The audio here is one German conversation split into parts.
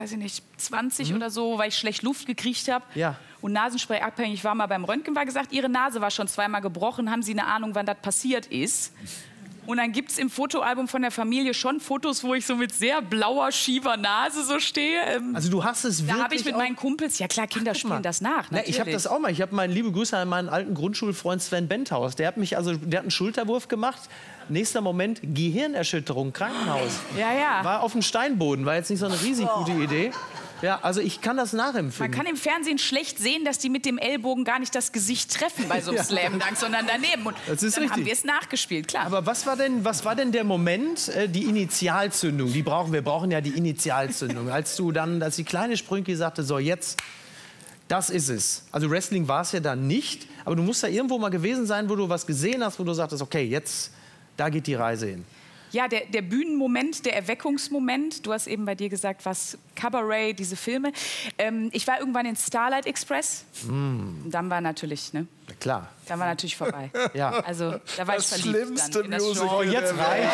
weiß ich nicht, 20 oder so, weil ich schlecht Luft gekriegt habe Ja. und Nasenspray abhängig war, mal beim Röntgen, war gesagt, Ihre Nase war schon 2-mal gebrochen, haben Sie eine Ahnung, wann das passiert ist? Und dann gibt es im Fotoalbum von der Familie schon Fotos, wo ich so mit sehr blauer, schiefer Nase so stehe. Also du hast es wirklich. Da habe ich mit meinen Kumpels, ja klar, Kinder spielen das nach. Na, ich habe das auch mal. Ich habe meinen liebe Grüße an meinen alten Grundschulfreund Sven Benthaus. Der hat einen Schulterwurf gemacht. Nächster Moment, Gehirnerschütterung, Krankenhaus. Ja, ja. War auf dem Steinboden, war jetzt nicht so eine riesig gute Idee. Ja, also ich kann das nachempfinden. Man kann im Fernsehen schlecht sehen, dass die mit dem Ellbogen gar nicht das Gesicht treffen bei so einem Slam-Dunk, sondern daneben. Und Das ist dann richtig. haben wir es nachgespielt, klar. Aber was war denn der Moment, die Initialzündung? Wir brauchen ja die Initialzündung. Als die kleine Sprünki sagte, so jetzt, das ist es. Also Wrestling war es ja dann nicht, aber du musst da irgendwo mal gewesen sein, wo du was gesehen hast, wo du sagtest, okay, jetzt, da geht die Reise hin. Ja, der Bühnenmoment, der Erweckungsmoment. Du hast eben bei dir gesagt, was Cabaret, diese Filme. Ich war irgendwann in Starlight Express. Dann war natürlich, ne? Na klar. Dann war natürlich vorbei. Ja. Also, da war Das ich verliebt schlimmste dann in das Musical. Genre. Oh, jetzt reicht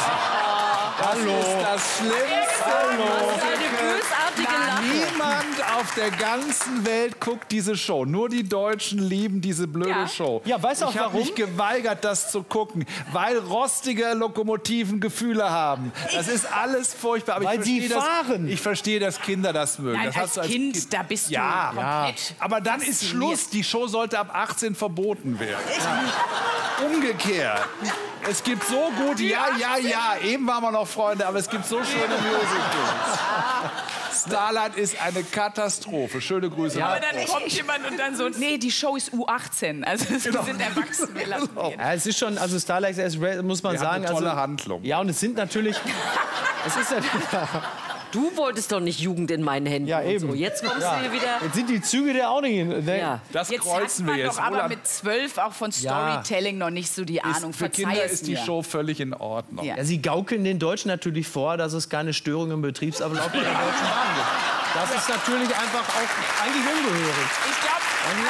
es. Hallo. Das ist das Schlimmste. Eine bösartige Lache. Niemand auf der ganzen Welt guckt diese Show. Nur die Deutschen lieben diese blöde Ja. Show. Ja, weißt du auch ich habe warum? mich geweigert, das zu gucken, weil rostige Lokomotiven Gefühle haben. Das ist alles furchtbar. Aber Weil sie fahren. Ich verstehe, dass Kinder das mögen. Nein, das als hast du Kind, da bist du Ja, komplett aber dann ist fasziniert. Schluss. Die Show sollte ab 18 verboten werden. Umgekehrt. Es gibt so gute, ja, eben waren wir noch Freunde, aber es gibt so schöne Musicals. Starlight ist eine Katastrophe. Schöne Grüße. Aber dann kommt jemand und dann so, nee, die Show ist U18. Also wir sind erwachsen, wir lassen gehen. Ja, es ist schon, also Starlight Express, muss man Wir haben sagen. eine tolle also, Handlung. Ja, und es sind natürlich. Es ist ja, Du wolltest doch nicht Jugend in meinen Händen. Ja, und eben. So. Jetzt kommst du hier wieder. jetzt sind die Züge der auch nicht hin. Ne? Ja. Das Jetzt kreuzen hat man wir jetzt. doch aber Roland, mit 12 auch von Storytelling noch nicht so die Ahnung. für Verzeih Kinder es ist die mir. Show völlig in Ordnung. Ja. Ja, sie gaukeln den Deutschen natürlich vor, dass es keine Störungen im Betriebsablauf bei der Deutschen Bahn gibt. Das ist natürlich einfach auch eigentlich ungehörig. Ich glaube,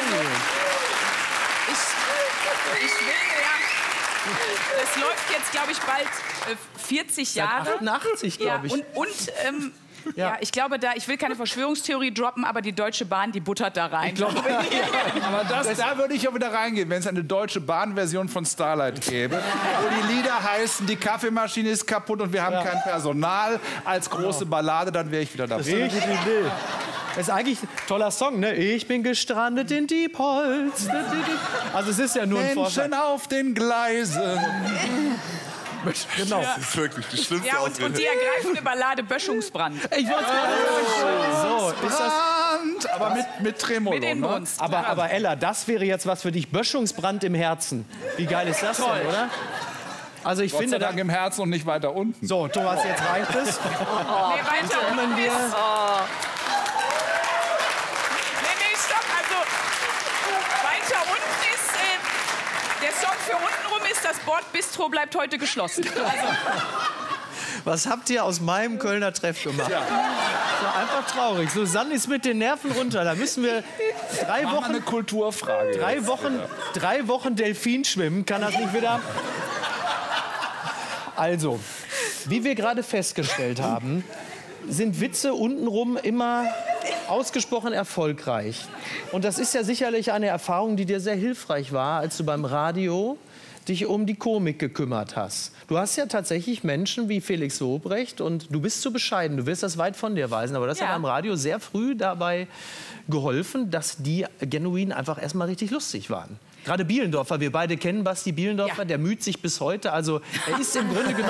ich will ja. Es läuft jetzt, glaube ich, bald 40 Jahre. 88, Ja, glaube ich. ja, ich glaube, ich will keine Verschwörungstheorie droppen, aber die Deutsche Bahn, die buttert da rein. Aber da würde ich ja wieder reingehen, wenn es eine deutsche Bahnversion von Starlight gäbe, wo die Lieder heißen, die Kaffeemaschine ist kaputt und wir haben kein Personal, als große Ballade, dann wäre ich wieder dabei. Richtig Idee. Das ist eigentlich ein toller Song, ne? Ich bin gestrandet in Diepholz. Also es ist ja nur ein Vorschlag. Menschen auf den Gleisen. Genau. Das ist wirklich die schlimmste Ja, Ausrede. und die ergreifende Ballade Böschungsbrand. Ich wollte so, ist das, Brand, aber mit Tremolo. Mit den ne? Monstern. aber Ella, das wäre jetzt was für dich. Böschungsbrand im Herzen. Wie geil ist das denn, oder? Also ich Gott sei finde, Dank im Herzen und nicht weiter unten. so, Thomas, jetzt reicht es. Nee, weiter Kommen wir. Nee, stopp. Also, weiter unten ist, der Song für untenrum ist, das Bordbistro bleibt heute geschlossen. Also, Was habt ihr aus meinem Kölner Treff gemacht? Ja. So einfach traurig. Susanne ist mit den Nerven runter. Da müssen wir 3 Mach mal eine Wochen, Kulturfrage. 3 Wochen Delfin schwimmen. Kann das nicht wieder? Also, wie wir gerade festgestellt haben, sind Witze untenrum immer ausgesprochen erfolgreich. Und das ist ja sicherlich eine Erfahrung, die dir sehr hilfreich war, als du beim Radio dich um die Komik gekümmert hast. Du hast ja tatsächlich Menschen wie Felix Lobrecht und du bist zu bescheiden, du wirst das weit von dir weisen, aber das hat Ja. beim Radio sehr früh dabei geholfen, dass die genuin einfach erstmal richtig lustig waren. Gerade Bielendorfer, wir beide kennen Basti Bielendorfer, Ja. der müht sich bis heute. Also er ist im Grunde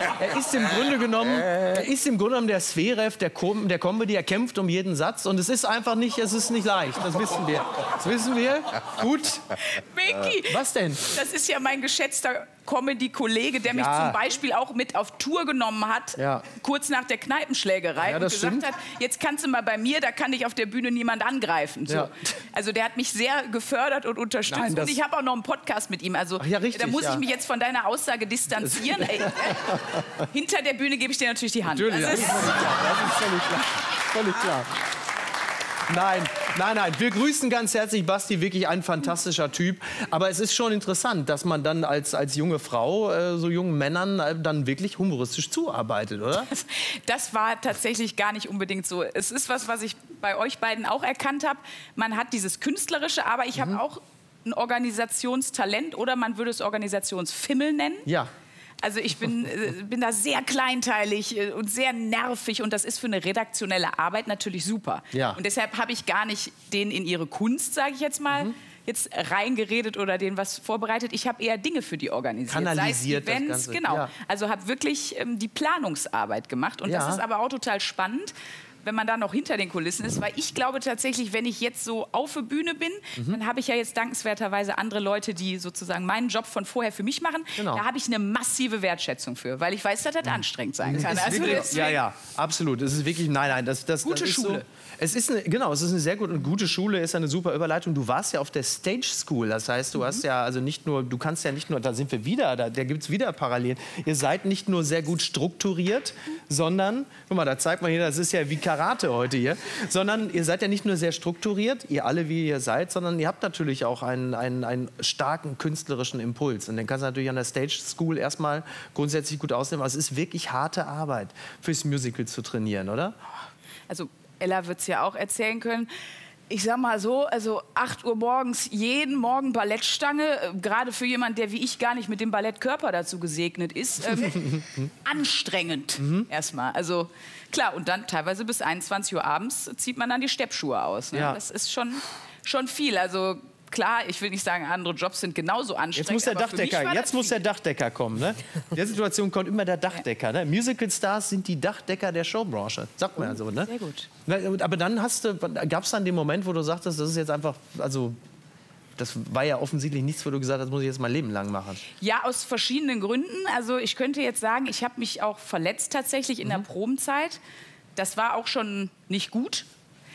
genommen der Zverev der Comedy. Er kämpft um jeden Satz und es ist einfach nicht, es ist nicht leicht. Das wissen wir. Das wissen wir. Gut. Micky, Was denn? das ist ja mein geschätzter Comedy-Kollege, der mich Ja. zum Beispiel auch mit auf Tour genommen hat, Ja. kurz nach der Kneipenschlägerei Ja, und das gesagt stimmt. hat, jetzt kannst du mal bei mir, da kann dich auf der Bühne niemand angreifen. So. Ja. Also der hat mich sehr gefördert und unterstützt. Nein, das- und ich habe auch noch einen Podcast mit ihm. Also Ach ja, richtig, da muss ja. ich mich jetzt von deiner Aussage distanzieren. Ey, hinter der Bühne gebe ich dir natürlich die Hand. Natürlich, Also, das ist völlig klar. Völlig klar. Nein, nein, nein. Wir grüßen ganz herzlich Basti, wirklich ein fantastischer Typ. Aber es ist schon interessant, dass man dann als junge Frau so jungen Männern dann wirklich humoristisch zuarbeitet, oder? Das war tatsächlich gar nicht unbedingt so. Es ist was ich bei euch beiden auch erkannt habe. Man hat dieses Künstlerische, aber ich habe auch ein Organisationstalent oder man würde es Organisationsfimmel nennen. Ja. Also ich bin da sehr kleinteilig und sehr nervig und das ist für eine redaktionelle Arbeit natürlich super. Ja. Und deshalb habe ich gar nicht denen in ihre Kunst, sage ich jetzt mal, jetzt reingeredet oder denen was vorbereitet. Ich habe eher Dinge für die organisiert. Kanalisiert sei es Events, das Ganze. genau. Ja. Also habe wirklich die Planungsarbeit gemacht und Ja. das ist aber auch total spannend, wenn man da noch hinter den Kulissen ist, weil ich glaube tatsächlich, wenn ich jetzt so auf der Bühne bin, dann habe ich ja jetzt dankenswerterweise andere Leute, die sozusagen meinen Job von vorher für mich machen. Genau. Da habe ich eine massive Wertschätzung für, weil ich weiß, dass das anstrengend sein kann. Also deswegen- Ja, ja, absolut. Es ist wirklich, nein, das Gute ist Schule. So, es ist genau, es ist eine sehr gute Schule, ist eine super Überleitung. Du warst ja auf der Stage School, das heißt, du hast ja also nicht nur, du kannst ja nicht nur, da sind wir wieder, da gibt es wieder Parallelen. Ihr seid nicht nur sehr gut strukturiert, sondern, guck mal, da zeigt man hier, das ist ja wie Karate heute hier, sondern ihr seid ja nicht nur sehr strukturiert, ihr alle wie ihr seid, sondern ihr habt natürlich auch einen starken künstlerischen Impuls. Und den kannst du natürlich an der Stage School erstmal grundsätzlich gut ausnehmen. Aber es ist wirklich harte Arbeit, fürs Musical zu trainieren, oder? Also Ella wird es ja auch erzählen können. Ich sag mal so, also 8 Uhr morgens, jeden Morgen Ballettstange, gerade für jemanden, der wie ich gar nicht mit dem Ballettkörper dazu gesegnet ist, anstrengend erstmal. Also klar, und dann teilweise bis 21 Uhr abends zieht man dann die Steppschuhe aus. Ne? Ja. Das ist schon viel. Also klar, ich will nicht sagen, andere Jobs sind genauso anstrengend. Jetzt muss der aber für mich Dachdecker, war das jetzt muss der viel. Dachdecker kommen. Ne? In der Situation kommt immer der Dachdecker. Ne? Musical-Stars sind die Dachdecker der Showbranche. Sagt man ja so. Ne? Sehr gut. Na, aber dann gab es dann den Moment, wo du sagtest, das ist jetzt einfach, also das war ja offensichtlich nichts, wo du gesagt hast, das muss ich jetzt mein Leben lang machen. Ja, aus verschiedenen Gründen. Also ich könnte jetzt sagen, ich habe mich auch verletzt tatsächlich in der Probenzeit. Das war auch schon nicht gut.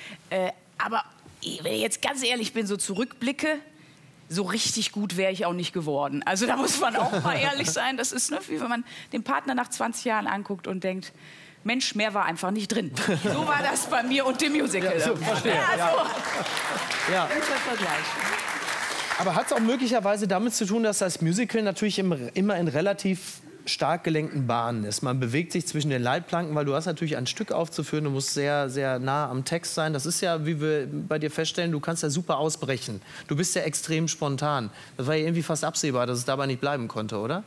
Aber wenn ich jetzt ganz ehrlich bin, so zurückblicke, so richtig gut wäre ich auch nicht geworden. Also da muss man auch mal ehrlich sein. Das ist, ne, wie wenn man den Partner nach 20 Jahren anguckt und denkt, Mensch, mehr war einfach nicht drin. So war das bei mir und dem Musical. Ja, so, verstehe. Ja, also, Ja. guter Vergleich. Aber hat es auch möglicherweise damit zu tun, dass das Musical natürlich immer in relativ stark gelenkten Bahnen ist. Man bewegt sich zwischen den Leitplanken, weil du hast natürlich ein Stück aufzuführen, du musst sehr, sehr nah am Text sein. Das ist ja, wie wir bei dir feststellen, du kannst ja super ausbrechen. Du bist ja extrem spontan. Das war ja irgendwie fast absehbar, dass es dabei nicht bleiben konnte, oder?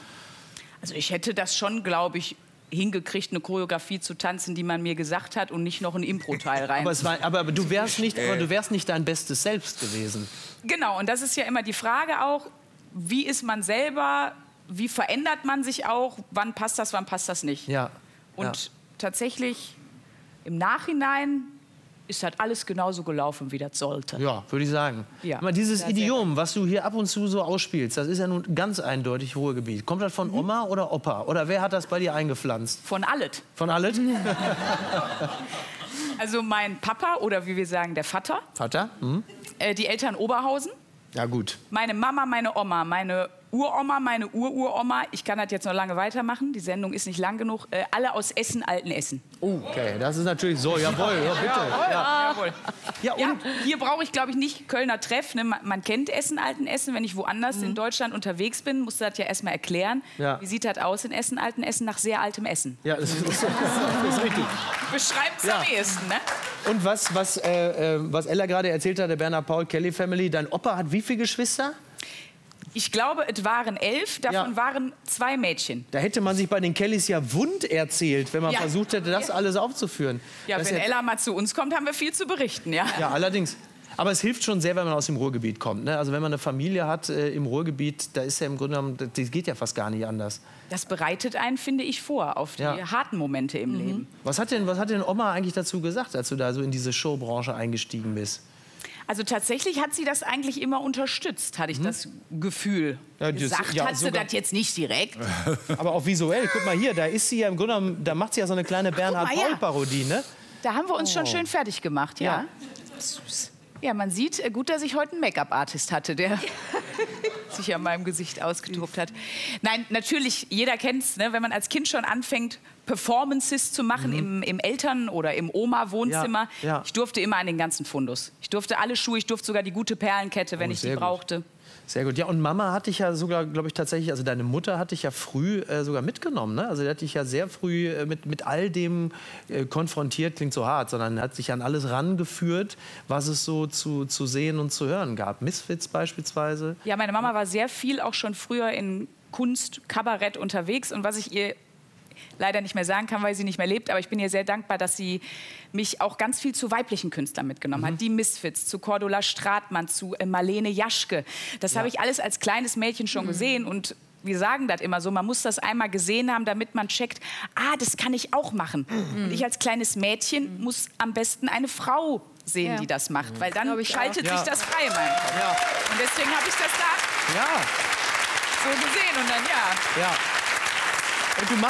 Also ich hätte das schon, glaube ich, hingekriegt, eine Choreografie zu tanzen, die man mir gesagt hat und nicht noch ein Impro-Teil rein. Aber du wärst nicht dein bestes Selbst gewesen. Genau, und das ist ja immer die Frage auch, wie ist man selber, wie verändert man sich auch, wann passt das nicht. Ja. Und tatsächlich im Nachhinein ist halt alles genauso gelaufen, wie das sollte. Ja, würde ich sagen. Ja. Aber dieses Ja, sehr Idiom, was du hier ab und zu so ausspielst, das ist ja nun ganz eindeutig Ruhrgebiet. Kommt das von Oma oder Opa? Oder wer hat das bei dir eingepflanzt? Von allet. Von Allet? Also mein Papa oder wie wir sagen, der Vater, Vater? Hm? die Eltern Oberhausen, Ja, gut. meine Mama, meine Oma, meine Uroma, meine Ururoma, ich kann das jetzt noch lange weitermachen, die Sendung ist nicht lang genug, alle aus Essen, Altenessen. Okay, das ist natürlich so. Jawohl, ja, bitte. Jawohl. Ja, Ja, und hier brauche ich, glaube ich, nicht Kölner Treff. Ne? Man kennt Essen, Altenessen. Wenn ich woanders in Deutschland unterwegs bin, muss das ja erstmal erklären. Ja. Wie sieht das aus in Essen, Altenessen, nach sehr altem Essen? ja, das ist richtig. Beschreibt es Ja. am ehesten, ne? Und was Ella gerade erzählt hat, der Bernhard Paul Kelly Family, dein Opa hat wie viele Geschwister? Ich glaube, es waren 11, davon waren 2 Mädchen. Da hätte man sich bei den Kellys ja wund erzählt, wenn man Ja. versucht hätte, das alles aufzuführen. Ja, Das wenn ist Ella mal zu uns kommt, haben wir viel zu berichten, ja. Ja, allerdings. Aber es hilft schon sehr, wenn man aus dem Ruhrgebiet kommt. Ne? Also wenn man eine Familie hat im Ruhrgebiet, da ist ja im Grunde genommen, das geht ja fast gar nicht anders. Das bereitet einen, finde ich, vor auf die Ja. harten Momente im Leben. Was hat denn Oma eigentlich dazu gesagt, als du da so in diese Showbranche eingestiegen bist? Also tatsächlich hat sie das eigentlich immer unterstützt, hatte ich das Gefühl. Ja, das- Gesagt ja, hat sie sogar- das jetzt nicht direkt. Aber auch visuell, guck mal hier, da ist sie ja im Grunde genommen, da macht sie ja so eine kleine Bernhard mal, ja. Paul-Parodie, ne? Da haben wir uns schon schön fertig gemacht, ja. Ja. Süß. Ja, man sieht, gut, dass ich heute einen Make-up-Artist hatte. Der sich an meinem Gesicht ausgetobt hat. Nein, natürlich, jeder kennt es, ne? Wenn man als Kind schon anfängt, Performances zu machen im Eltern- oder im Oma-Wohnzimmer. Ja, ja. Ich durfte immer an den ganzen Fundus. Ich durfte alle Schuhe, ich durfte sogar die gute Perlenkette, wenn ich die brauchte. Sehr gut. Ja, und Mama hatte ich ja sogar, glaube ich, tatsächlich, also deine Mutter hatte ich ja früh sogar mitgenommen. Ne? Also die hat dich ja sehr früh mit all dem konfrontiert, klingt so hart, sondern hat sich an alles rangeführt, was es so zu sehen und zu hören gab. Misfits beispielsweise. Ja, meine Mama war sehr viel auch schon früher in Kunst, Kabarett unterwegs. Und was ich ihr leider nicht mehr sagen kann, weil sie nicht mehr lebt, aber ich bin ihr sehr dankbar, dass sie mich auch ganz viel zu weiblichen Künstlern mitgenommen hat. Die Misfits, zu Cordula Stratmann, zu Marlene Jaschke. Das habe ich alles als kleines Mädchen schon gesehen und wir sagen das immer so, man muss das einmal gesehen haben, damit man checkt, das kann ich auch machen. Und ich als kleines Mädchen muss am besten eine Frau sehen, die das macht, weil dann schaltet sich das frei in meinem Kopf. Ja. Und deswegen habe ich das da so gesehen und dann Ja. Und du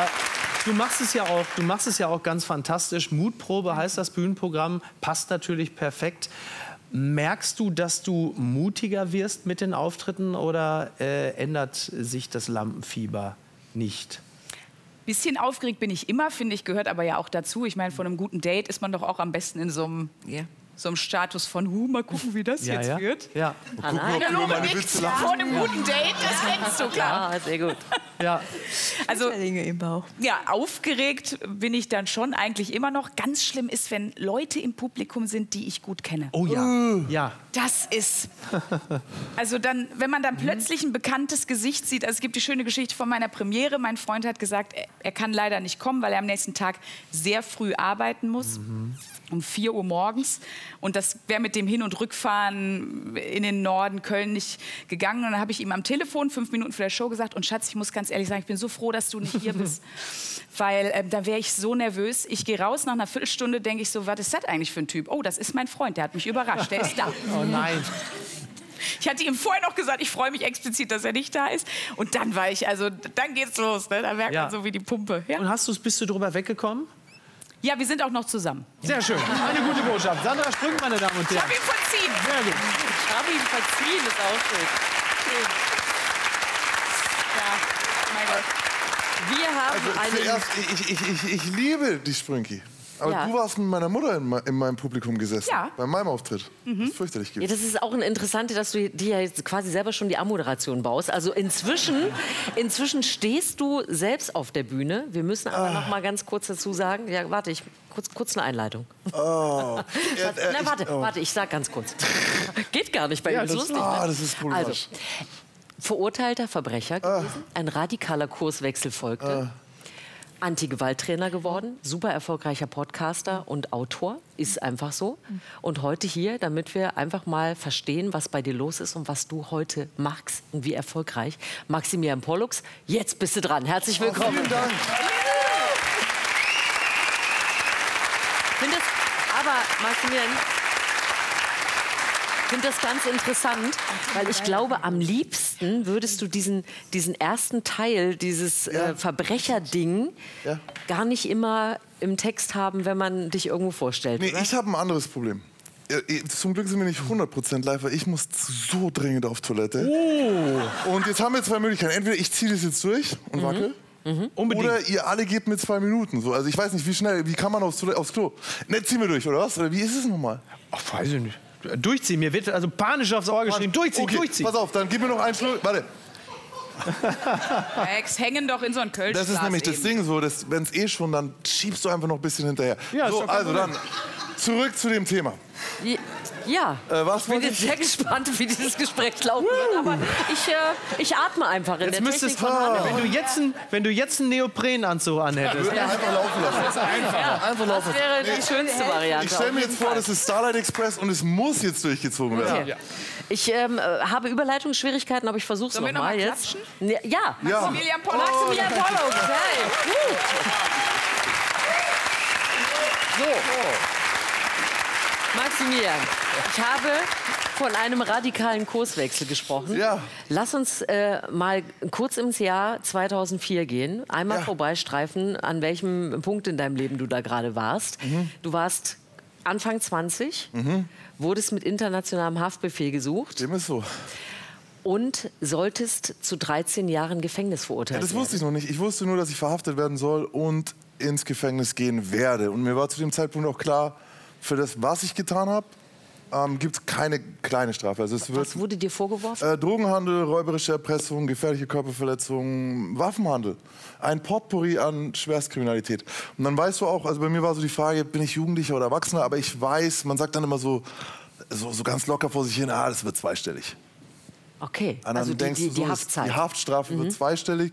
machst es ja auch ganz fantastisch. Mutprobe heißt das Bühnenprogramm, passt natürlich perfekt. Merkst du, dass du mutiger wirst mit den Auftritten oder ändert sich das Lampenfieber nicht? Bisschen aufgeregt bin ich immer, finde ich, gehört aber ja auch dazu. Ich meine, von einem guten Date ist man doch auch am besten in so einem Status von, mal gucken, wie das jetzt wird. Ja. Hallo, vor einem guten Date, das kennst du, klar. Ja, sehr gut. Ja. Also, ja, aufgeregt bin ich dann schon eigentlich immer noch. Ganz schlimm ist, wenn Leute im Publikum sind, die ich gut kenne. Oh ja. Ja. Das ist... Also dann, wenn man dann plötzlich ein bekanntes Gesicht sieht, also es gibt die schöne Geschichte von meiner Premiere. Mein Freund hat gesagt, er kann leider nicht kommen, weil er am nächsten Tag sehr früh arbeiten muss. Um 4 Uhr morgens. Und das wäre mit dem Hin- und Rückfahren in den Norden Köln nicht gegangen. Und dann habe ich ihm am Telefon 5 Minuten vor der Show gesagt, und Schatz, ich muss ganz ehrlich sagen, ich bin so froh, dass du nicht hier bist. Weil da wäre ich so nervös. Ich gehe raus, nach einer Viertelstunde denke ich so, was ist das eigentlich für ein Typ? Oh, das ist mein Freund, der hat mich überrascht, der ist da. Oh nein. Ich hatte ihm vorher noch gesagt, ich freue mich explizit, dass er nicht da ist. Und dann war ich, also dann geht's los. Ne? Da merkt man so wie die Pumpe. Ja? Und bist du drüber weggekommen? Ja, wir sind auch noch zusammen. Sehr schön. Eine gute Botschaft. Sandra Sprüng, meine Damen und Herren. Ich habe ihn verziehen. Sehr gut. Ich habe ihn verziehen, ist auch schön. Ja, mein Gott. Wir haben Zuerst, ich liebe die Sprünki. Aber du warst mit meiner Mutter in meinem Publikum gesessen. Ja. Bei meinem Auftritt. Das ist fürchterlich Ja, gewesen. das ist auch ein Interessantes, dass du dir ja jetzt quasi selber schon die Ammoderation baust. Also inzwischen stehst du selbst auf der Bühne. Wir müssen aber noch mal ganz kurz dazu sagen, ja, warte, kurz eine Einleitung. Oh. Warte, ich sag ganz kurz. Geht gar nicht bei ihm, ist lustig. Das ist problematisch. Also, verurteilter Verbrecher gewesen, ein radikaler Kurswechsel folgte. Anti-Gewalt-Trainer geworden, super erfolgreicher Podcaster und Autor, ist einfach so. Und heute hier, damit wir einfach mal verstehen, was bei dir los ist und was du heute machst und wie erfolgreich. Maximilian Pollux, jetzt bist du dran. Herzlich willkommen. Vielen Dank. Maximilian, ich finde das ganz interessant, weil ich glaube, am liebsten würdest du diesen ersten Teil, dieses Verbrecherding, gar nicht immer im Text haben, wenn man dich irgendwo vorstellt. Nee, oder? ich habe ein anderes Problem. Zum Glück sind wir nicht 100% live, weil ich muss so dringend auf Toilette. Und jetzt haben wir 2 Möglichkeiten. Entweder ich ziehe das jetzt durch und wackel. Oder ihr alle gebt mir 2 Minuten. So. Also ich weiß nicht, wie kann man aufs Klo? Ne, ziehen wir durch, oder was? Oder wie ist es nochmal? Ach, weiß ich nicht. Durchziehen, mir wird also panisch aufs Ohr geschrieben. Durchziehen, okay, durchziehen. Pass auf, dann gib mir noch einen Schluck. Warte. Max, hängen doch in so ein Kölsch. Das ist nämlich das Ding so, wenn es schon, dann schiebst du einfach noch ein bisschen hinterher. Ja, so, also dann zurück zu dem Thema. Ja, was ich bin jetzt sehr gespannt, wie dieses Gespräch laufen wird, aber ich atme einfach in Jetzt der müsstest Technik von Hanne. wenn du jetzt einen Neoprenanzug anhättest. Einfach laufen lassen. Einfach laufen Das wäre die schönste Variante. Ich stelle mir jetzt vor, das ist Starlight Express und es muss jetzt durchgezogen werden. Okay. Ich habe Überleitungsschwierigkeiten, aber ich versuche es Sollen wir noch mal mal jetzt. klatschen? Ja. Maximilian Pollux. Maximilian Pollux, hey. So. Maximilian, ich habe von einem radikalen Kurswechsel gesprochen. Ja. Lass uns mal kurz ins Jahr 2004 gehen. Einmal vorbeistreifen, an welchem Punkt in deinem Leben du da gerade warst. Du warst Anfang 20, wurdest mit internationalem Haftbefehl gesucht. Dem ist so. Und solltest zu 13 Jahren Gefängnis verurteilt Das werden. wusste ich noch nicht. Ich wusste nur, dass ich verhaftet werden soll und ins Gefängnis gehen werde. Und mir war zu dem Zeitpunkt auch klar, für das, was ich getan habe, gibt es keine kleine Strafe. Also es Was wurde dir vorgeworfen? Drogenhandel, räuberische Erpressung, gefährliche Körperverletzung, Waffenhandel. Ein Potpourri an Schwerstkriminalität. Und dann weißt du auch, also bei mir war so die Frage, bin ich Jugendlicher oder Erwachsener? Aber ich weiß, man sagt dann immer so ganz locker vor sich hin, das wird zweistellig. Okay, Und dann also denkst du, die Haftzeit. Die Haftstrafe wird zweistellig.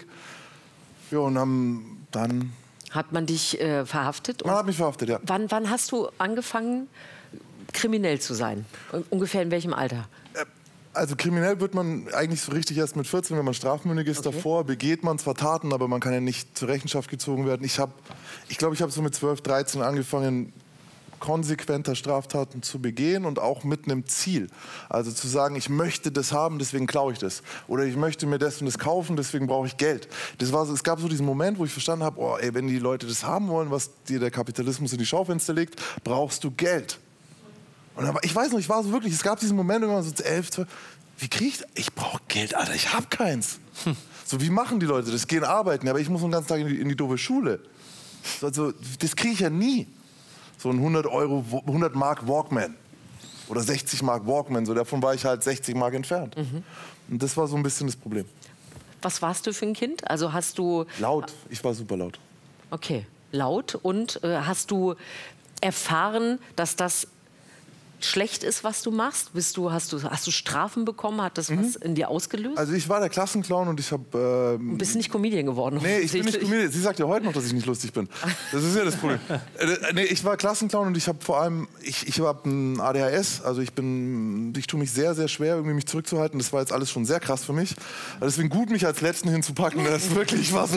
Ja, und dann Hat man dich verhaftet? Und man hat mich verhaftet, ja. wann hast du angefangen, kriminell zu sein? Ungefähr in welchem Alter? Also kriminell wird man eigentlich so richtig erst mit 14, wenn man strafmündig ist. Okay. Davor begeht man zwar Taten, aber man kann ja nicht zur Rechenschaft gezogen werden. Ich glaube, ich habe so mit 12, 13 angefangen, konsequenter Straftaten zu begehen und auch mit einem Ziel. Also zu sagen, ich möchte das haben, deswegen klaue ich das. Oder ich möchte mir das und das kaufen, deswegen brauche ich Geld. Es gab so diesen Moment, wo ich verstanden habe, wenn die Leute das haben wollen, was dir der Kapitalismus in die Schaufenster legt, brauchst du Geld. Und dann, ich weiß noch, ich war so wirklich, es gab diesen Moment, irgendwann so 11, 12, wie kriege ich brauche Geld, Alter, ich habe keins. So, wie machen die Leute das? Gehen arbeiten, aber ich muss den ganzen Tag in die doofe Schule. Also, das kriege ich ja nie. So ein 100 Mark Walkman oder 60 Mark Walkman, so davon war ich halt 60 Mark entfernt. Und das war so ein bisschen das Problem. Was warst du für ein Kind? Also hast du... Laut, ich war super laut. Okay, laut. Und hast du erfahren, dass das schlecht ist, was du machst? Hast du Strafen bekommen? Hat das was in dir ausgelöst? Also ich war der Klassenclown und ich habe... Du bist nicht Comedian geworden. Nee, ich bin nicht offensichtlich. Comedian. Sie sagt ja heute noch, dass ich nicht lustig bin. Das ist ja das Problem. Nee, ich war Klassenclown und ich habe vor allem... Ich habe ein ADHS, also ich tue mich sehr, sehr schwer, irgendwie mich zurückzuhalten. Das war jetzt alles schon sehr krass für mich. Deswegen gut, mich als Letzten hinzupacken, das ist wirklich was...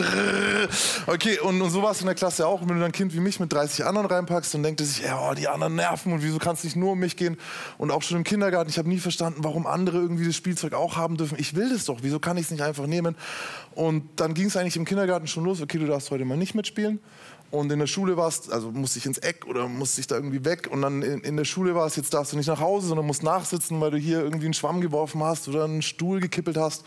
Okay, und so war es in der Klasse auch. Und wenn du dann ein Kind wie mich mit 30 anderen reinpackst, dann denkt er sich, die anderen nerven und wieso kannst du nicht nur um mich gehen? Und auch schon im Kindergarten, ich habe nie verstanden, warum andere irgendwie das Spielzeug auch haben dürfen. Ich will das doch, wieso kann ich es nicht einfach nehmen? Und dann ging es eigentlich im Kindergarten schon los, okay, du darfst heute mal nicht mitspielen. Und in der Schule war es, also musste ich ins Eck oder musste ich da irgendwie weg. Und dann in der Schule war es, jetzt darfst du nicht nach Hause, sondern musst nachsitzen, weil du hier irgendwie einen Schwamm geworfen hast oder einen Stuhl gekippelt hast.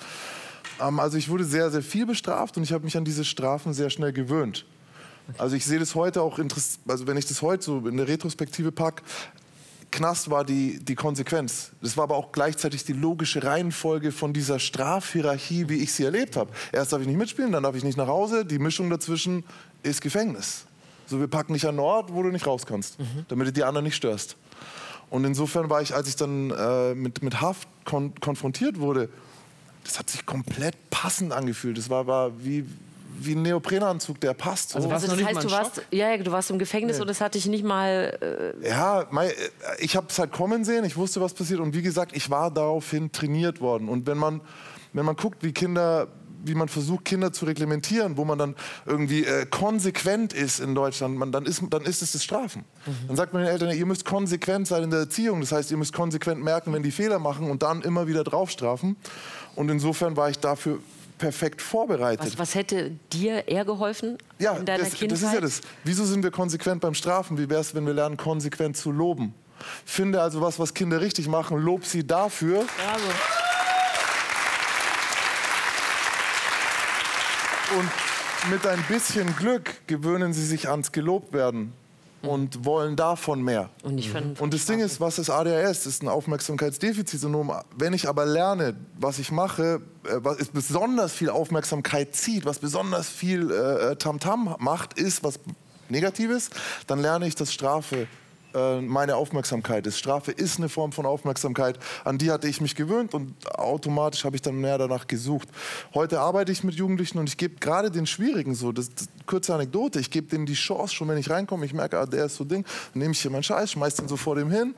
Also ich wurde sehr, sehr viel bestraft und ich habe mich an diese Strafen sehr schnell gewöhnt. Also ich sehe das heute auch, also wenn ich das heute so in der Retrospektive packe, Knast war die Konsequenz. Das war aber auch gleichzeitig die logische Reihenfolge von dieser Strafhierarchie, wie ich sie erlebt habe. Erst darf ich nicht mitspielen, dann darf ich nicht nach Hause. Die Mischung dazwischen ist Gefängnis. So, wir packen dich an einen Ort, wo du nicht raus kannst, damit du die anderen nicht störst. Und insofern war ich, als ich dann mit Haft konfrontiert wurde, das hat sich komplett passend angefühlt. Das war wie ein Neoprenanzug, der passt. So. Also Also das heißt, du warst im Gefängnis und das hatte ich nicht mal... Ja, ich habe es halt kommen sehen, ich wusste, was passiert. Und wie gesagt, ich war daraufhin trainiert worden. Und wenn man guckt, wie man versucht, Kinder zu reglementieren, wo man dann irgendwie konsequent ist in Deutschland, dann ist es das Strafen. Dann sagt man den Eltern, ihr müsst konsequent sein in der Erziehung. Das heißt, ihr müsst konsequent merken, wenn die Fehler machen und dann immer wieder drauf strafen. Und insofern war ich dafür perfekt vorbereitet. Was hätte dir eher geholfen in deiner Kindheit? Das ist ja das. Wieso sind wir konsequent beim Strafen? Wie wäre es, wenn wir lernen, konsequent zu loben? Finde also was Kinder richtig machen, lob sie dafür. Bravo. Und mit ein bisschen Glück gewöhnen sie sich ans Gelobtwerden und wollen davon mehr. Und nicht von Und das Ding ist, was ist ADHS? Das ist ein Aufmerksamkeitsdefizitsyndrom. Wenn ich aber lerne, was ich mache, was besonders viel Aufmerksamkeit zieht, was besonders viel Tamtam macht, ist was Negatives, dann lerne ich, dass Strafe meine Aufmerksamkeit ist. Strafe ist eine Form von Aufmerksamkeit, an die hatte ich mich gewöhnt und automatisch habe ich dann mehr danach gesucht. Heute arbeite ich mit Jugendlichen und ich gebe gerade den Schwierigen so, kurze Anekdote, ich gebe denen die Chance, schon wenn ich reinkomme, ich merke, der ist so Ding, dann nehme ich hier meinen Scheiß, schmeiß den so vor dem hin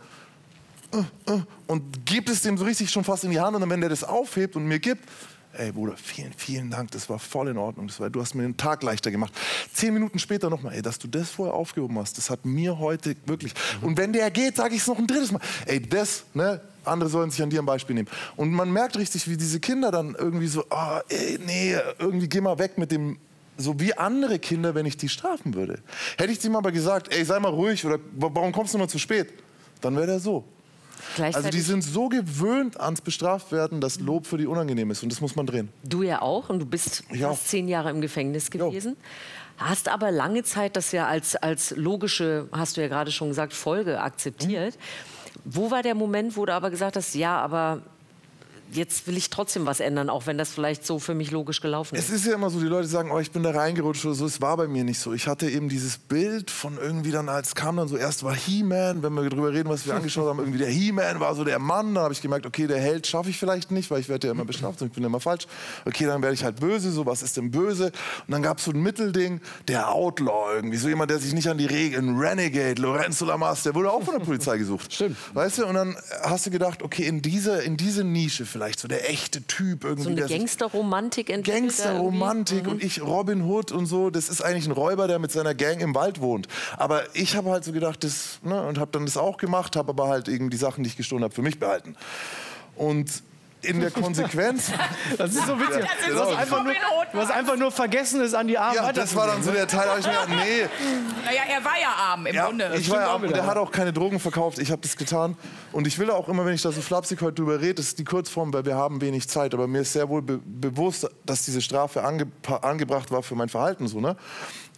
und gebe es dem so richtig schon fast in die Hand und dann, wenn der das aufhebt und mir gibt, ey Bruder, vielen, vielen Dank, das war voll in Ordnung, du hast mir den Tag leichter gemacht. 10 Minuten später nochmal, ey, dass du das vorher aufgehoben hast, das hat mir heute wirklich... Und wenn der geht, sage ich es noch ein drittes Mal. Ey, andere sollen sich an dir ein Beispiel nehmen. Und man merkt richtig, wie diese Kinder dann irgendwie so, irgendwie geh mal weg mit dem... So wie andere Kinder, wenn ich die strafen würde. Hätte ich ihm aber gesagt, ey, sei mal ruhig oder warum kommst du immer zu spät? Dann wäre der so. Also die sind so gewöhnt ans Bestrafwerden, dass Lob für die unangenehm ist. Und das muss man drehen. Du ja auch. Und du bist fast 10 Jahre im Gefängnis gewesen. Hast aber lange Zeit das ja als logische, hast du ja gerade schon gesagt, Folge akzeptiert. Wo war der Moment, wo du aber gesagt hast, ja, aber jetzt will ich trotzdem was ändern, auch wenn das vielleicht so für mich logisch gelaufen ist? Es ist ja immer so, die Leute sagen, oh, ich bin da reingerutscht oder so. Es war bei mir nicht so. Ich hatte eben dieses Bild von irgendwie dann, als kam dann so, erst war He-Man, wenn wir drüber reden, was wir angeschaut haben, irgendwie der He-Man war so der Mann. Dann habe ich gemerkt, okay, der Held schaffe ich vielleicht nicht, weil ich werde ja immer bestraft und ich bin ja immer falsch. Okay, dann werde ich halt böse, so was ist denn böse? Und dann gab es so ein Mittelding, der Outlaw irgendwie, so jemand, der sich nicht an die Regeln, Renegade, Lorenzo Lamas, der wurde auch von der Polizei gesucht. Stimmt. Weißt du, und dann hast du gedacht, okay, in diese Nische vielleicht, so der echte Typ irgendwie. So eine Gangsterromantik entwickelt. Gangsterromantik und ich Robin Hood und so, das ist eigentlich ein Räuber, der mit seiner Gang im Wald wohnt. Aber ich habe halt so gedacht, das, ne, und habe dann das auch gemacht, habe aber halt eben die Sachen, die ich gestohlen habe, für mich behalten. Und in der Konsequenz... Das ist so witzig. Du hast einfach nur vergessen, es an die Arme Ja, das war dann so der Teil, da hab ich mir gedacht, nee. Naja, er war ja arm im Grunde. Ich war ja arm und der hat auch keine Drogen verkauft. Ich habe das getan. Und ich will auch immer, wenn ich da so flapsig heute drüber rede, das ist die Kurzform, weil wir haben wenig Zeit. Aber mir ist sehr wohl bewusst, dass diese Strafe angebracht war für mein Verhalten. So, ne?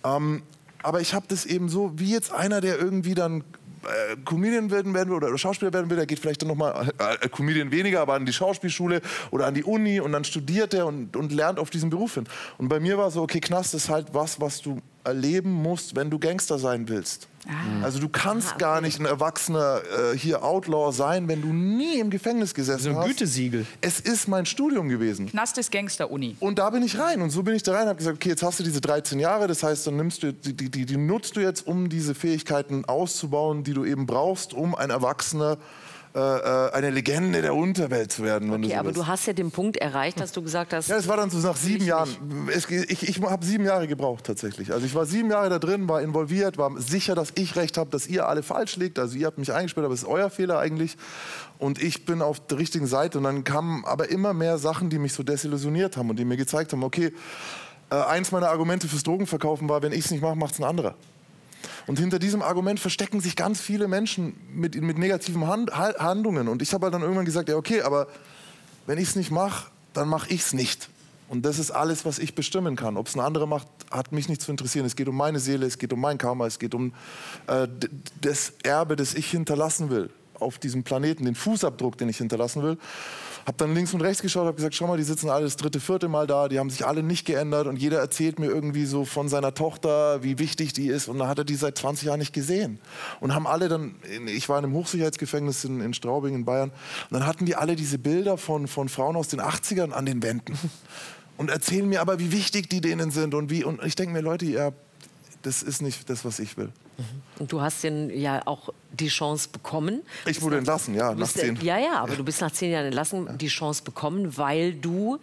Aber ich habe das eben so, wie jetzt einer, der irgendwie dann Comedian werden will oder Schauspieler werden will, der geht vielleicht dann nochmal, Comedian weniger, aber an die Schauspielschule oder an die Uni und dann studiert er und lernt auf diesen Beruf hin. Und bei mir war so, okay, Knast ist halt was du erleben musst, wenn du Gangster sein willst. Also du kannst gar nicht ein erwachsener hier Outlaw sein, wenn du nie im Gefängnis gesessen hast. So ein Gütesiegel. Es ist mein Studium gewesen. Knast ist Gangster-Uni. Und da bin ich rein. Und so bin ich da rein und habe gesagt, okay, jetzt hast du diese 13 Jahre. Das heißt, dann nimmst du, die nutzt du jetzt, um diese Fähigkeiten auszubauen, die du eben brauchst, um ein Erwachsener, eine Legende der Unterwelt zu werden. Wenn Okay, du so aber willst. du hast ja den Punkt erreicht, dass du gesagt hast... Ja, es war dann so nach 7 Jahren. Ich habe 7 Jahre gebraucht tatsächlich. Also ich war 7 Jahre da drin, war involviert, war sicher, dass ich recht habe, dass ihr alle falsch liegt. Also ihr habt mich eingesperrt, aber es ist euer Fehler eigentlich. Und ich bin auf der richtigen Seite. Und dann kamen aber immer mehr Sachen, die mich so desillusioniert haben und die mir gezeigt haben, okay, eins meiner Argumente fürs Drogenverkaufen war, wenn ich es nicht mache, macht es ein anderer. Und hinter diesem Argument verstecken sich ganz viele Menschen mit negativen Handlungen. Und ich habe halt dann irgendwann gesagt, ja okay, aber wenn ich es nicht mache, dann mache ich es nicht. Und das ist alles, was ich bestimmen kann. Ob es ein anderer macht, hat mich nicht zu interessieren. Es geht um meine Seele, es geht um mein Karma, es geht um das Erbe, das ich hinterlassen will auf diesem Planeten, den Fußabdruck, den ich hinterlassen will. Habe dann links und rechts geschaut, habe gesagt, schau mal, die sitzen alle das 3., 4. Mal da, die haben sich alle nicht geändert und jeder erzählt mir irgendwie so von seiner Tochter, wie wichtig die ist und dann hat er die seit 20 Jahren nicht gesehen. Und haben alle dann, ich war in einem Hochsicherheitsgefängnis in Straubing in Bayern und dann hatten die alle diese Bilder von Frauen aus den 80ern an den Wänden und erzählen mir aber, wie wichtig die denen sind und wie, und ich denke mir, Leute, ja, das ist nicht das, was ich will. Und du hast ja auch die Chance bekommen. Ich wurde entlassen, ja, nach 10. Ja, aber du bist nach 10 Jahren entlassen, die Chance bekommen, weil du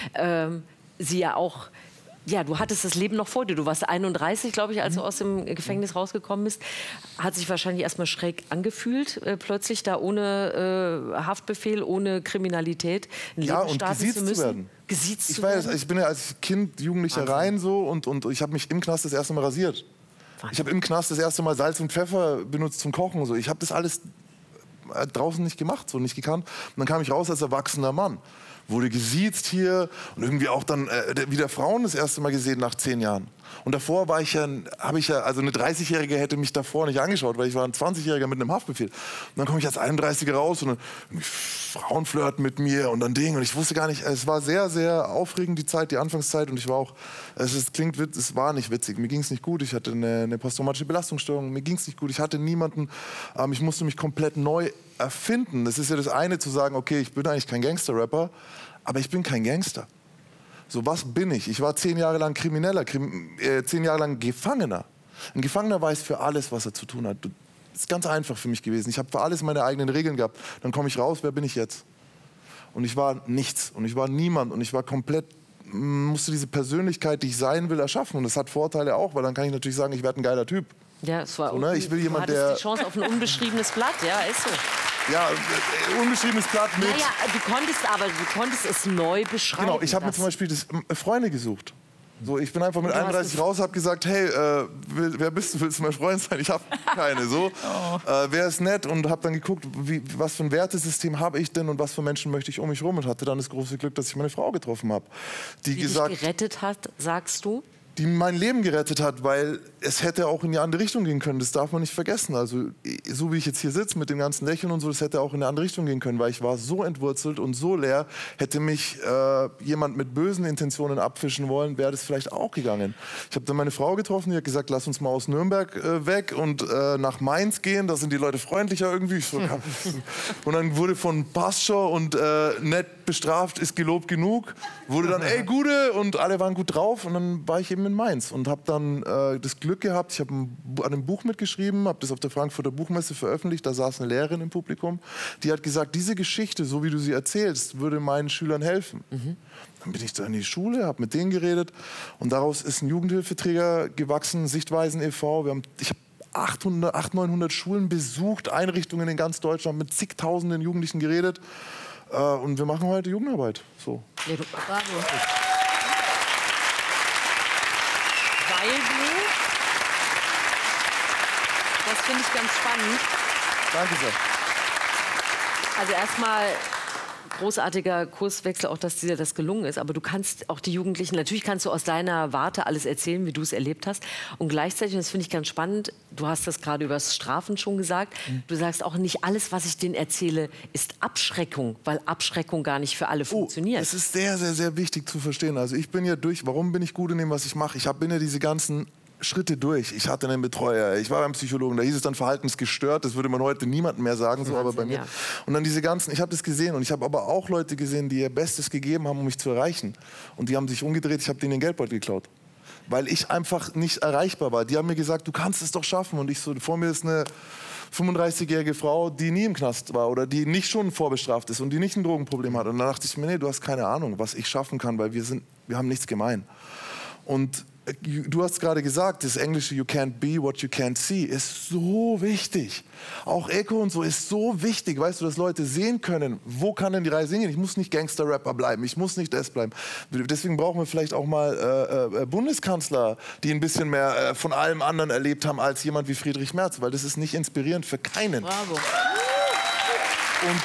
sie ja auch... Ja, du hattest das Leben noch vor dir. Du warst 31, glaube ich, als du aus dem Gefängnis rausgekommen bist. Hat sich wahrscheinlich erstmal schräg angefühlt, plötzlich da ohne Haftbefehl, ohne Kriminalität ein Leben und starten gesiezt zu müssen. werden. Gesiezt zu Ich werden? bin ja als Kind, Jugendlicher rein so und ich habe mich im Knast das erste Mal rasiert. Ich habe im Knast das erste Mal Salz und Pfeffer benutzt zum Kochen. So. Ich habe das alles draußen nicht gemacht, so nicht gekannt. Und dann kam ich raus als erwachsener Mann. Wurde gesiezt hier und irgendwie auch dann wieder Frauen das erste Mal gesehen nach 10 Jahren. Und davor also eine 30-Jährige hätte mich davor nicht angeschaut, weil ich war ein 20-Jähriger mit einem Haftbefehl. Und dann komme ich als 31er raus und dann Frauen flirten mit mir und dann Dinge. Und ich wusste gar nicht, es war sehr, sehr aufregend, die Zeit, die Anfangszeit. Und ich war auch, es war nicht witzig. Mir ging es nicht gut. Ich hatte eine posttraumatische Belastungsstörung. Mir ging es nicht gut. Ich hatte niemanden. Ich musste mich komplett neu erfinden. Das ist ja das eine, zu sagen, okay, ich bin eigentlich kein Gangster-Rapper, aber ich bin kein Gangster. So, was bin ich? Ich war 10 Jahre lang Krimineller, 10 Jahre lang Gefangener. Ein Gefangener weiß für alles, was er zu tun hat. Das ist ganz einfach für mich gewesen. Ich habe für alles meine eigenen Regeln gehabt. Dann komme ich raus, wer bin ich jetzt? Und ich war nichts und ich war niemand und ich war komplett, musste diese Persönlichkeit, die ich sein will, erschaffen. Und das hat Vorteile auch, weil dann kann ich natürlich sagen, ich werde ein geiler Typ. Ja, es war so, ne? Ich will jemand, du hattest die Chance auf ein unbeschriebenes Blatt, ja, ist so. Ja, unbeschriebenes Blatt mit... Naja, du konntest es neu beschreiben. Genau, ich habe mir zum Beispiel Freunde gesucht. So, ich bin einfach mit 31 raus, habe gesagt, hey, wer bist du, willst du mein Freund sein? Ich habe keine. So, wer ist nett? Und habe dann geguckt, was für ein Wertesystem habe ich denn und was für Menschen möchte ich um mich rum? Und hatte dann das große Glück, dass ich meine Frau getroffen habe. Die dich gerettet hat, sagst du? Die mein Leben gerettet hat, weil es hätte auch in die andere Richtung gehen können. Das darf man nicht vergessen. Also so wie ich jetzt hier sitze mit dem ganzen Lächeln und so, das hätte auch in eine andere Richtung gehen können, weil ich war so entwurzelt und so leer. Hätte mich jemand mit bösen Intentionen abfischen wollen, wäre das vielleicht auch gegangen. Ich habe dann meine Frau getroffen, die hat gesagt, lass uns mal aus Nürnberg weg und nach Mainz gehen. Da sind die Leute freundlicher irgendwie. So, und dann wurde von Pastor und nett bestraft ist gelobt genug. Wurde dann, ey, Gude, und alle waren gut drauf. Und dann war ich eben in Mainz und habe dann das Glück gehabt, ich habe an einem Buch mitgeschrieben, habe das auf der Frankfurter Buchmesse veröffentlicht, da saß eine Lehrerin im Publikum, die hat gesagt, diese Geschichte, so wie du sie erzählst, würde meinen Schülern helfen. Dann bin ich da in die Schule, habe mit denen geredet und daraus ist ein Jugendhilfeträger gewachsen, Sichtweisen e.V. Ich habe 800, 900 Schulen besucht, Einrichtungen in ganz Deutschland mit zigtausenden Jugendlichen geredet und wir machen heute Jugendarbeit. So. Ja, bravo. Weil du, das finde ich ganz spannend. Danke sehr. Also erstmal großartiger Kurswechsel, auch dass dir das gelungen ist. Aber du kannst auch die Jugendlichen, natürlich kannst du aus deiner Warte alles erzählen, wie du es erlebt hast. Und gleichzeitig, und das finde ich ganz spannend, du hast das gerade über das Strafen schon gesagt, du sagst auch, nicht alles, was ich denen erzähle, ist Abschreckung, weil Abschreckung gar nicht für alle funktioniert. Es ist sehr, sehr, sehr wichtig zu verstehen. Also ich bin ja warum bin ich gut in dem, was ich mache? Ich bin ja diese ganzen Schritte durch. Ich hatte einen Betreuer, ich war beim Psychologen, da hieß es dann verhaltensgestört, das würde man heute niemandem mehr sagen, so, aber bei mir. Ja. Und dann diese ganzen, ich habe das gesehen und ich habe aber auch Leute gesehen, die ihr Bestes gegeben haben, um mich zu erreichen. Und die haben sich umgedreht, ich habe denen den Geldbeutel geklaut. Weil ich einfach nicht erreichbar war. Die haben mir gesagt, du kannst es doch schaffen. Und ich so, vor mir ist eine 35-jährige Frau, die nie im Knast war oder die nicht schon vorbestraft ist und die nicht ein Drogenproblem hat. Und dann dachte ich mir, nee, du hast keine Ahnung, was ich schaffen kann, weil wir haben nichts gemein. Und du hast gerade gesagt, das englische You can't be what you can't see ist so wichtig. Auch Echo und so ist so wichtig, weißt du, dass Leute sehen können, wo kann denn die Reise hingehen? Ich muss nicht Gangster-Rapper bleiben, ich muss nicht das bleiben. Deswegen brauchen wir vielleicht auch mal Bundeskanzler, die ein bisschen mehr von allem anderen erlebt haben als jemand wie Friedrich Merz, weil das ist nicht inspirierend für keinen. Bravo. Und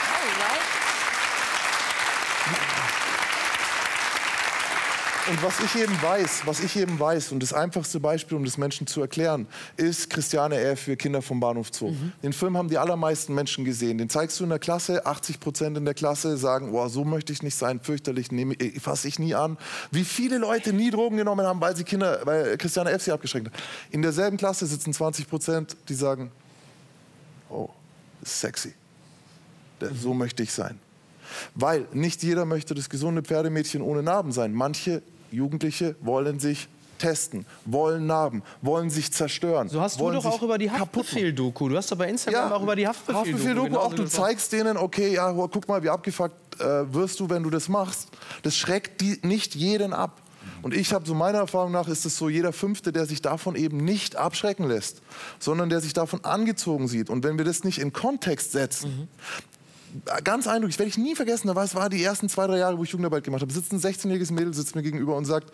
Und was ich eben weiß, und das einfachste Beispiel, um das Menschen zu erklären, ist Christiane F. für Kinder vom Bahnhof Zoo. Den Film haben die allermeisten Menschen gesehen. Den zeigst du in der Klasse, 80% in der Klasse sagen, oh, so möchte ich nicht sein, fürchterlich, fasse ich nie an. Wie viele Leute nie Drogen genommen haben, weil Christiane F. sie abgeschreckt hat. In derselben Klasse sitzen 20%, die sagen, oh, das ist sexy. So möchte ich sein. Weil nicht jeder möchte das gesunde Pferdemädchen ohne Narben sein. Manche Jugendliche wollen sich testen, wollen Narben, wollen sich zerstören. So hast du doch auch über die Haftbefehl-Doku. Du hast doch bei Instagram auch über die Haftbefehl-Doku auch. Du zeigst denen, okay, ja, guck mal, wie abgefuckt wirst du, wenn du das machst. Das schreckt nicht jeden ab. Und ich habe so meiner Erfahrung nach, ist es so, jeder Fünfte, der sich davon eben nicht abschrecken lässt, sondern der sich davon angezogen sieht. Und wenn wir das nicht in Kontext setzen, ganz eindrücklich, werde ich nie vergessen, es war die ersten 2, 3 Jahre, wo ich Jugendarbeit gemacht habe, sitzt ein 16-jähriges Mädel, sitzt mir gegenüber und sagt,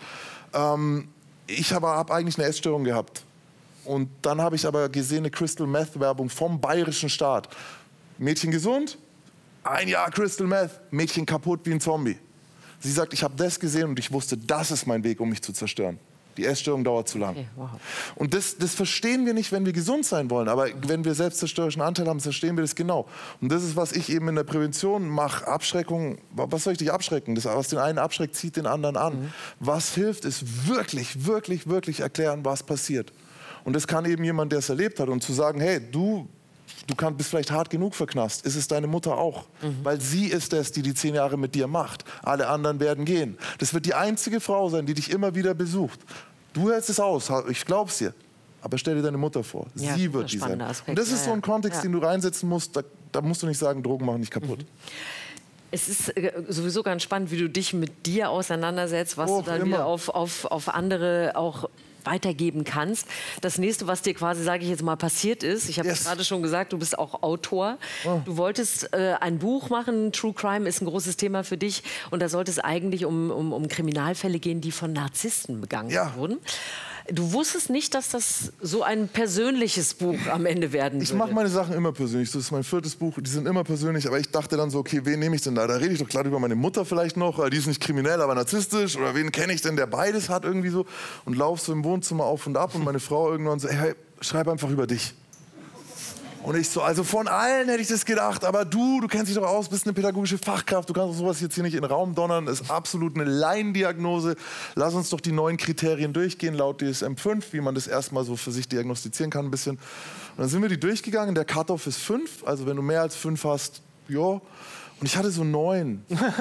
ich habe eigentlich eine Essstörung gehabt. Und dann habe ich aber gesehen, eine Crystal Meth Werbung vom bayerischen Staat. Mädchen gesund, 1 Jahr Crystal Meth, Mädchen kaputt wie ein Zombie. Sie sagt, ich habe das gesehen und ich wusste, das ist mein Weg, um mich zu zerstören. Die Essstörung dauert zu lang. Okay, wow. Und das verstehen wir nicht, wenn wir gesund sein wollen. Aber wenn wir selbstzerstörerischen Anteil haben, verstehen wir das genau. Und das ist, was ich eben in der Prävention mache. Abschreckung, was soll ich dich abschrecken? Das, was den einen abschreckt, zieht den anderen an. Was hilft, ist wirklich, wirklich, wirklich erklären, was passiert. Und das kann eben jemand, der es erlebt hat. Und zu sagen, hey, du bist vielleicht hart genug verknast. Ist es deine Mutter auch? Weil sie ist es, die 10 Jahre mit dir macht. Alle anderen werden gehen. Das wird die einzige Frau sein, die dich immer wieder besucht. Du hältst es aus, ich glaub's dir. Aber stell dir deine Mutter vor. Ja, sie wird die sein. Aspekt. Und das ist so ein Kontext, den du reinsetzen musst. Da musst du nicht sagen, Drogen machen dich kaputt. Es ist sowieso ganz spannend, wie du dich mit dir auseinandersetzt, was du dann wieder auf andere auch weitergeben kannst. Das nächste, was dir quasi, sage ich jetzt mal, passiert ist, ich habe gerade schon gesagt, du bist auch Autor. Du wolltest ein Buch machen, True Crime ist ein großes Thema für dich und da sollte es eigentlich um Kriminalfälle gehen, die von Narzissten begangen wurden. Du wusstest nicht, dass das so ein persönliches Buch am Ende werden würde. Ich mache meine Sachen immer persönlich. Das ist mein 4. Buch, die sind immer persönlich. Aber ich dachte dann so, okay, wen nehme ich denn da? Da rede ich doch klar über meine Mutter vielleicht noch. Die ist nicht kriminell, aber narzisstisch. Oder wen kenne ich denn, der beides hat irgendwie so? Und lauf so im Wohnzimmer auf und ab. Und meine Frau irgendwann so, hey, schreib einfach über dich. Und ich so, also von allen hätte ich das gedacht, aber du kennst dich doch aus, bist eine pädagogische Fachkraft, du kannst doch sowas jetzt hier nicht in den Raum donnern, das ist absolut eine Laiendiagnose. Lass uns doch die 9 Kriterien durchgehen, laut DSM-5, wie man das erstmal so für sich diagnostizieren kann ein bisschen. Und dann sind wir die durchgegangen, der Cut-Off ist 5, also wenn du mehr als 5 hast, ja. Und ich hatte so 9.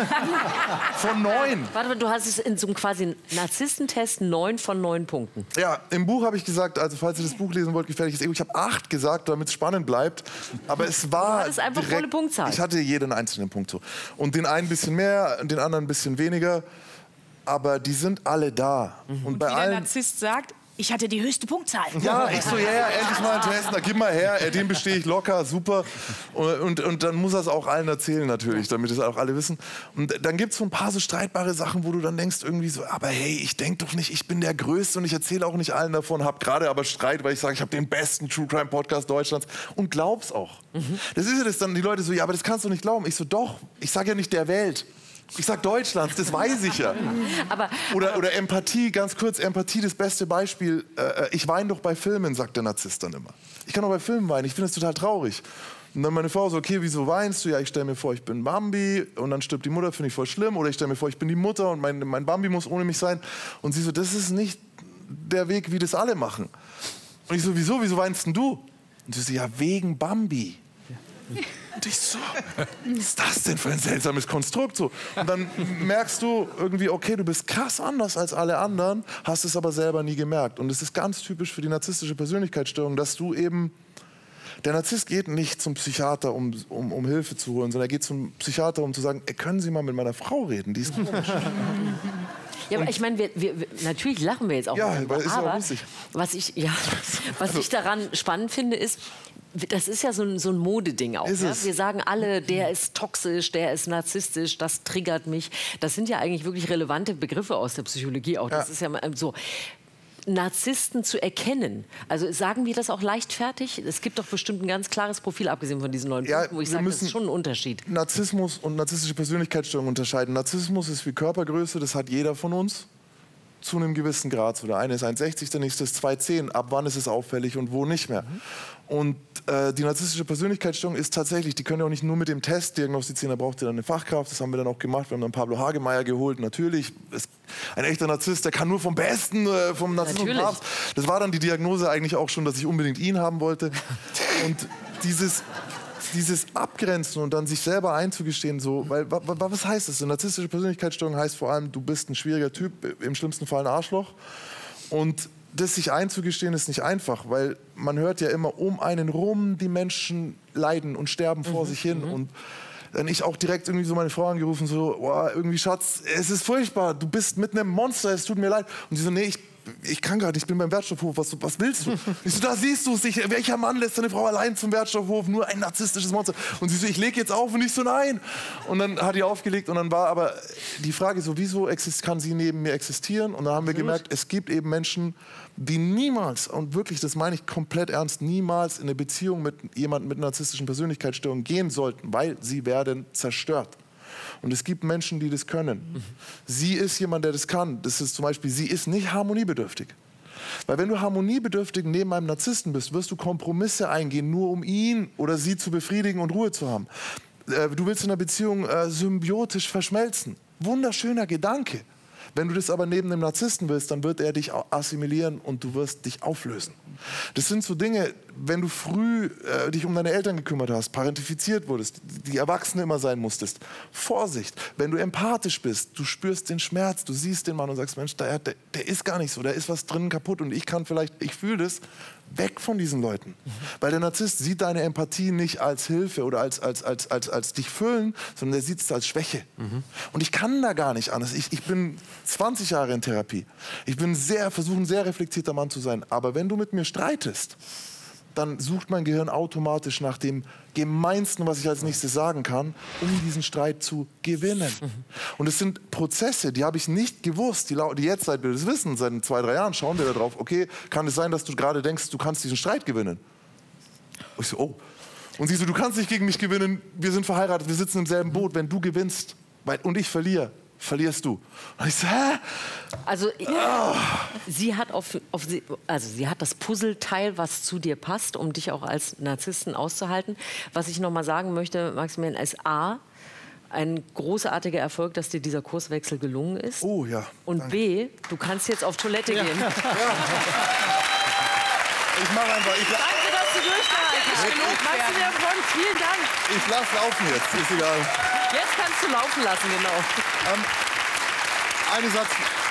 Von 9. Warte mal, du hast es in so einem quasi Narzisstentest 9 von 9 Punkten. Ja, im Buch habe ich gesagt, also falls ihr das Buch lesen wollt, gefährliches Ego, ich habe 8 gesagt, damit es spannend bleibt. Aber es war. Das ist einfach volle Punktzahl. Ich hatte jeden einzelnen Punkt so. Und den einen ein bisschen mehr, den anderen ein bisschen weniger. Aber die sind alle da. Und bei wie der Narzisst sagt, ich hatte die höchste Punktzahl. Ja, ich so, endlich mal ein Test, na, gib mal her, den bestehe ich locker, super. Und dann muss er es auch allen erzählen natürlich, damit es auch alle wissen. Und dann gibt es so ein paar so streitbare Sachen, wo du dann denkst irgendwie so, aber hey, ich denke doch nicht, ich bin der Größte und ich erzähle auch nicht allen davon, habe gerade aber Streit, weil ich sage, ich habe den besten True Crime Podcast Deutschlands und glaub's auch. Das ist ja das dann, die Leute so, ja, aber das kannst du nicht glauben. Ich so, doch, ich sage ja nicht der Welt. Ich sag Deutschlands, das weiß ich ja. Oder Empathie, ganz kurz, Empathie, das beste Beispiel. Ich weine doch bei Filmen, sagt der Narzisst dann immer. Ich kann doch bei Filmen weinen, ich finde das total traurig. Und dann meine Frau so, okay, wieso weinst du? Ja, ich stelle mir vor, ich bin Bambi und dann stirbt die Mutter, finde ich voll schlimm. Oder ich stelle mir vor, ich bin die Mutter und mein Bambi muss ohne mich sein. Und sie so, das ist nicht der Weg, wie das alle machen. Und ich so, wieso weinst denn du? Und sie so, ja, wegen Bambi. Und ich so, was ist das denn für ein seltsames Konstrukt? So. Und dann merkst du irgendwie, okay, du bist krass anders als alle anderen, hast es aber selber nie gemerkt. Und es ist ganz typisch für die narzisstische Persönlichkeitsstörung, dass du eben, der Narzisst geht nicht zum Psychiater, um Hilfe zu holen, sondern er geht zum Psychiater, um zu sagen, können Sie mal mit meiner Frau reden, die ist komisch. Ja, aber ich meine, natürlich lachen wir jetzt auch. Ja, weil ist ja auch aber lustig. was ich daran spannend finde, ist, das ist ja so ein Modeding auch. Ja? Wir sagen alle, der ist toxisch, der ist narzisstisch, das triggert mich. Das sind ja eigentlich wirklich relevante Begriffe aus der Psychologie auch. Das ist ja so. Narzissten zu erkennen. Also sagen wir das auch leichtfertig? Es gibt doch bestimmt ein ganz klares Profil, abgesehen von diesen 9 Punkten, wo ich sage, das ist schon ein Unterschied. Narzissmus und narzisstische Persönlichkeitsstörung unterscheiden. Narzissmus ist wie Körpergröße, das hat jeder von uns. Zu einem gewissen Grad. So, der eine ist 1,60, der nächste ist 2,10. Ab wann ist es auffällig und wo nicht mehr? Und die narzisstische Persönlichkeitsstörung ist tatsächlich, die können ja auch nicht nur mit dem Test diagnostizieren, da braucht ihr dann eine Fachkraft, das haben wir dann auch gemacht, wir haben dann Pablo Hagemeyer geholt, natürlich, ist ein echter Narzisst, der kann nur vom Besten, vom Narzissmus. Das war dann die Diagnose eigentlich auch schon, dass ich unbedingt ihn haben wollte. Und dieses Abgrenzen und dann sich selber einzugestehen, so, weil was heißt das? Eine narzisstische Persönlichkeitsstörung heißt vor allem, du bist ein schwieriger Typ, im schlimmsten Fall ein Arschloch. Und das sich einzugestehen ist nicht einfach, weil man hört ja immer um einen rum, die Menschen leiden und sterben vor sich hin. Und dann ich auch direkt irgendwie so meine Frau angerufen, so, oh, irgendwie Schatz, es ist furchtbar, du bist mit einem Monster, es tut mir leid. Und sie so, nee, ich kann gar nicht, ich bin beim Wertstoffhof, was willst du? Ich so, da siehst du es, welcher Mann lässt seine Frau allein zum Wertstoffhof, nur ein narzisstisches Monster. Und sie so, ich lege jetzt auf und ich so, nein. Und dann hat die aufgelegt und dann war aber die Frage so, wieso kann sie neben mir existieren? Und dann haben wir gemerkt, es gibt eben Menschen, die niemals, und wirklich, das meine ich komplett ernst, niemals in eine Beziehung mit jemandem mit narzisstischen Persönlichkeitsstörungen gehen sollten, weil sie werden zerstört. Und es gibt Menschen, die das können. Sie ist jemand, der das kann. Das ist zum Beispiel, sie ist nicht harmoniebedürftig. Weil wenn du harmoniebedürftig neben einem Narzissten bist, wirst du Kompromisse eingehen, nur um ihn oder sie zu befriedigen und Ruhe zu haben. Du willst in einer Beziehung symbiotisch verschmelzen. Wunderschöner Gedanke. Wenn du das aber neben einem Narzissten willst, dann wird er dich assimilieren und du wirst dich auflösen. Das sind so Dinge, wenn du früh dich um deine Eltern gekümmert hast, parentifiziert wurdest, die Erwachsene immer sein musstest. Vorsicht, wenn du empathisch bist, du spürst den Schmerz, du siehst den Mann und sagst, Mensch, der ist gar nicht so, da ist was drin kaputt und ich fühle das, weg von diesen Leuten. Weil der Narzisst sieht deine Empathie nicht als Hilfe oder als dich füllen, sondern er sieht es als Schwäche. Und ich kann da gar nicht anders. Ich bin 20 Jahre in Therapie. Ich bin versuche ein sehr reflektierter Mann zu sein. Aber wenn du mit mir streitest, dann sucht mein Gehirn automatisch nach dem Gemeinsten, was ich als nächstes sagen kann, um diesen Streit zu gewinnen. Und es sind Prozesse, die habe ich nicht gewusst, die jetzt, seit wir das wissen, seit 2, 3 Jahren, schauen wir da drauf, okay, kann es sein, dass du gerade denkst, du kannst diesen Streit gewinnen? Und ich so, oh. Und sie so, du kannst nicht gegen mich gewinnen, wir sind verheiratet, wir sitzen im selben Boot, wenn du gewinnst und ich verliere, verlierst du. Und ich so, hä? Also sie hat sie hat das Puzzleteil, was zu dir passt, um dich auch als Narzissten auszuhalten. Was ich noch mal sagen möchte, Maximilian, ist A, ein großartiger Erfolg, dass dir dieser Kurswechsel gelungen ist. Oh ja. Und danke. B, du kannst jetzt auf Toilette gehen. Ja. Ich mache einfach. Danke, dass du durchgehalten hast. Maximilian Fronk, vielen Dank. Ich lass laufen jetzt, ist egal. Jetzt kannst du laufen lassen, genau. Eine Satz.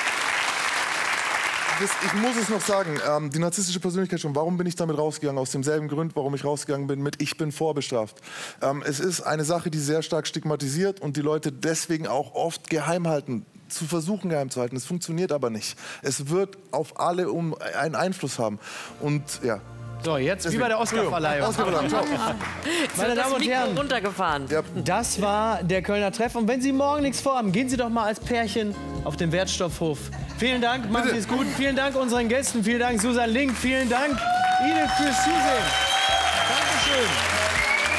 Ich muss es noch sagen, die narzisstische Persönlichkeitsstörung, warum bin ich damit rausgegangen? Aus demselben Grund, warum ich rausgegangen bin mit ich bin vorbestraft. Es ist eine Sache, die sehr stark stigmatisiert und die Leute deswegen auch oft geheim halten, zu versuchen geheim zu halten. Es funktioniert aber nicht. Es wird auf alle einen Einfluss haben. Und ja. So, jetzt wie bei der Oscarverleihung. Meine Damen und Herren, runtergefahren. Ja. Das war der Kölner Treff. Und wenn Sie morgen nichts vorhaben, gehen Sie doch mal als Pärchen auf den Wertstoffhof. Vielen Dank, machen Sie es gut. Vielen Dank unseren Gästen. Vielen Dank, Susan Link. Vielen Dank Ihnen fürs Zusehen. Dankeschön.